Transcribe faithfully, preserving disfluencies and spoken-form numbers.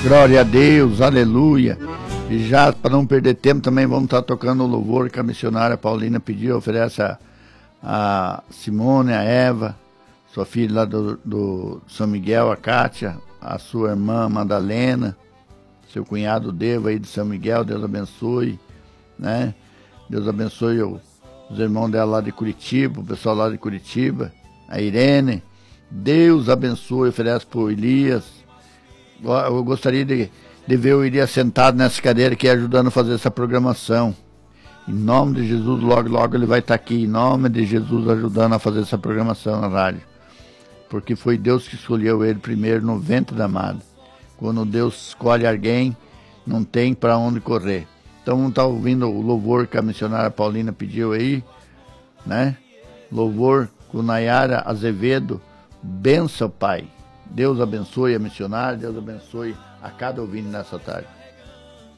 Glória a Deus, aleluia. E já, para não perder tempo, também vamos estar tocando o louvor que a missionária Paulina pediu, oferece a, a Simone, a Eva, sua filha lá do, do São Miguel, a Kátia, a sua irmã Madalena, seu cunhado Devo aí de São Miguel, Deus abençoe, né? Deus abençoe o, os irmãos dela lá de Curitiba, o pessoal lá de Curitiba, a Irene, Deus abençoe, oferece por Elias. Eu gostaria de, de ver o Elias sentado nessa cadeira aqui ajudando a fazer essa programação. Em nome de Jesus, logo, logo ele vai estar aqui, em nome de Jesus, ajudando a fazer essa programação na rádio. Porque foi Deus que escolheu ele primeiro no ventre da amada. Quando Deus escolhe alguém, não tem para onde correr. Então vamos estar ouvindo o louvor que a missionária Paulina pediu aí, né? Louvor com Nayara Azevedo, benção, Pai. Deus abençoe a missionária, Deus abençoe a cada ouvinte nessa tarde.